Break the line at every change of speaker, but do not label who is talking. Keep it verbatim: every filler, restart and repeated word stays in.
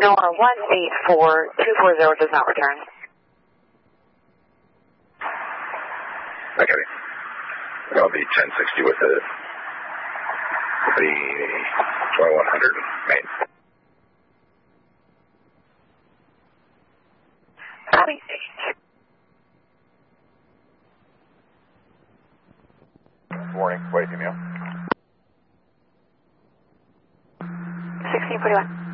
Sonora one eight four two four zero does not return.
Okay. That'll be ten sixty with the, with the twenty-one hundred main.
Copy.
Warning, wait, email.
sixteen forty-one.